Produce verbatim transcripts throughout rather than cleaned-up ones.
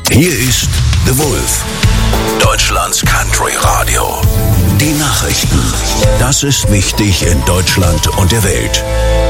Hier ist The Wolf, Deutschlands Country Radio. Die Nachrichten. Das ist wichtig in Deutschland und der Welt.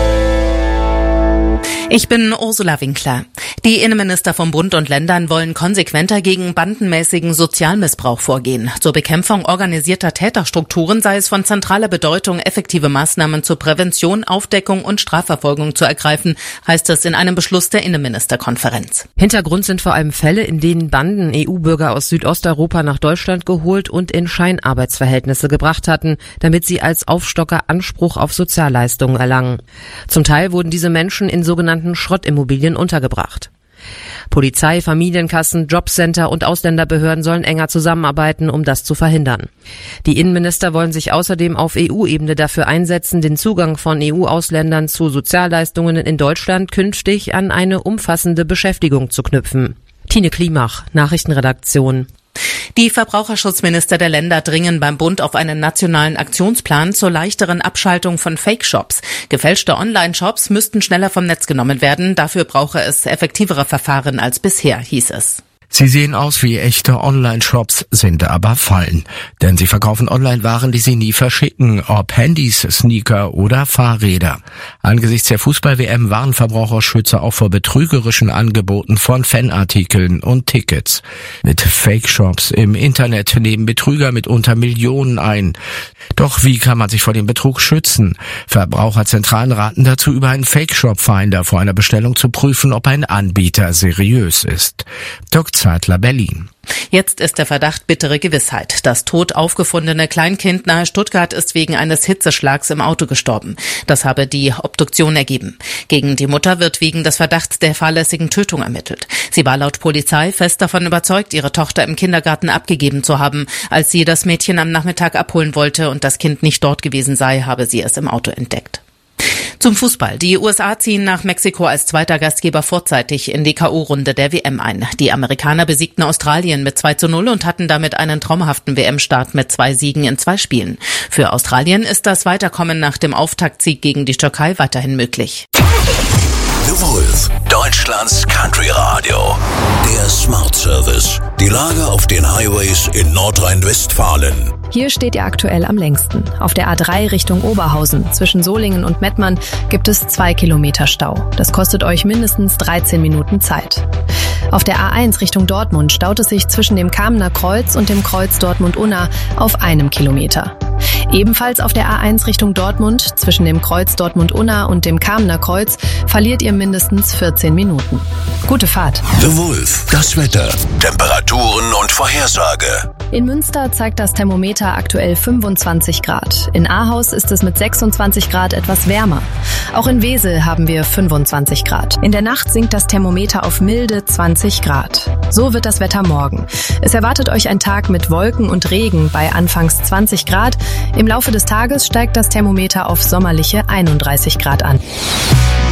Ich bin Ursula Winkler. Die Innenminister von Bund und Ländern wollen konsequenter gegen bandenmäßigen Sozialmissbrauch vorgehen. Zur Bekämpfung organisierter Täterstrukturen sei es von zentraler Bedeutung, effektive Maßnahmen zur Prävention, Aufdeckung und Strafverfolgung zu ergreifen, heißt es in einem Beschluss der Innenministerkonferenz. Hintergrund sind vor allem Fälle, in denen Banden E U-Bürger aus Südosteuropa nach Deutschland geholt und in Scheinarbeitsverhältnisse gebracht hatten, damit sie als Aufstocker Anspruch auf Sozialleistungen erlangen. Zum Teil wurden diese Menschen in sogenannten Schrottimmobilien untergebracht. Polizei, Familienkassen, Jobcenter und Ausländerbehörden sollen enger zusammenarbeiten, um das zu verhindern. Die Innenminister wollen sich außerdem auf E U-Ebene dafür einsetzen, den Zugang von E U-Ausländern zu Sozialleistungen in Deutschland künftig an eine umfassende Beschäftigung zu knüpfen. Tine Klimach, Nachrichtenredaktion. Die Verbraucherschutzminister der Länder dringen beim Bund auf einen nationalen Aktionsplan zur leichteren Abschaltung von Fake-Shops. Gefälschte Online-Shops müssten schneller vom Netz genommen werden. Dafür brauche es effektivere Verfahren als bisher, hieß es. Sie sehen aus wie echte Online-Shops, sind aber Fallen. Denn sie verkaufen Online-Waren, die sie nie verschicken, ob Handys, Sneaker oder Fahrräder. Angesichts der Fußball-W M warnen Verbraucherschützer auch vor betrügerischen Angeboten von Fanartikeln und Tickets. Mit Fake-Shops im Internet nehmen Betrüger mitunter Millionen ein. Doch wie kann man sich vor dem Betrug schützen? Verbraucherzentralen raten dazu, über einen Fake-Shop-Finder vor einer Bestellung zu prüfen, ob ein Anbieter seriös ist. Doktor Zeitler, Berlin. Jetzt ist der Verdacht bittere Gewissheit. Das tot aufgefundene Kleinkind nahe Stuttgart ist wegen eines Hitzeschlags im Auto gestorben. Das habe die Obduktion ergeben. Gegen die Mutter wird wegen des Verdachts der fahrlässigen Tötung ermittelt. Sie war laut Polizei fest davon überzeugt, ihre Tochter im Kindergarten abgegeben zu haben. Als sie das Mädchen am Nachmittag abholen wollte und das Kind nicht dort gewesen sei, habe sie es im Auto entdeckt. Zum Fußball. Die U S A ziehen nach Mexiko als zweiter Gastgeber vorzeitig in die K O-Runde der W M ein. Die Amerikaner besiegten Australien mit zwei zu null und hatten damit einen traumhaften W M-Start mit zwei Siegen in zwei Spielen. Für Australien ist das Weiterkommen nach dem Auftaktsieg gegen die Türkei weiterhin möglich. The Wolf, Deutschlands Country Radio. Der Smart Service. Die Lage auf den Highways in Nordrhein-Westfalen. Hier steht ihr aktuell am längsten. Auf der A drei Richtung Oberhausen zwischen Solingen und Mettmann gibt es zwei Kilometer Stau. Das kostet euch mindestens dreizehn Minuten Zeit. Auf der A eins Richtung Dortmund staut es sich zwischen dem Kamener Kreuz und dem Kreuz Dortmund-Unna auf einem Kilometer. Ebenfalls auf der A eins Richtung Dortmund zwischen dem Kreuz Dortmund-Unna und dem Kamener Kreuz verliert ihr mindestens vierzehn Minuten. Gute Fahrt. The Wolf, das Wetter, Temperaturen und Vorhersage. In Münster zeigt das Thermometer aktuell fünfundzwanzig Grad. In Ahaus ist es mit sechsundzwanzig Grad etwas wärmer. Auch in Wesel haben wir fünfundzwanzig Grad. In der Nacht sinkt das Thermometer auf milde zwanzig Grad. So wird das Wetter morgen. Es erwartet euch ein Tag mit Wolken und Regen bei anfangs zwanzig Grad. Im Laufe des Tages steigt das Thermometer auf sommerliche einunddreißig Grad an.